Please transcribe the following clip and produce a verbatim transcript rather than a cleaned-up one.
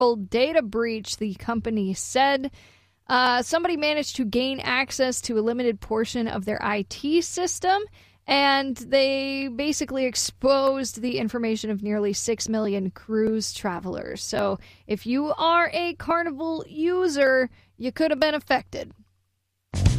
data breach, the company said. Uh, somebody managed to gain access to a limited portion of their I T system, and they basically exposed the information of nearly six million cruise travelers. So if you are a Carnival user, you could have been affected.